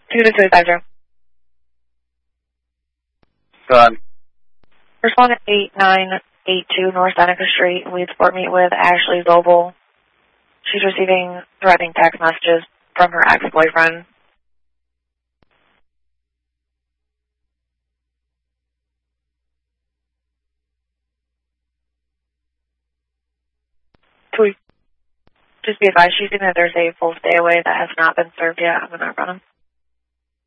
22350. Go ahead. Respond at 8982 North Seneca Street, Weedsport. Meet with Ashley Zobel. She's receiving threatening text messages from her ex-boyfriend. Just be advised, she's saying that there's a full stay away that has not been served yet. I'm going to run them.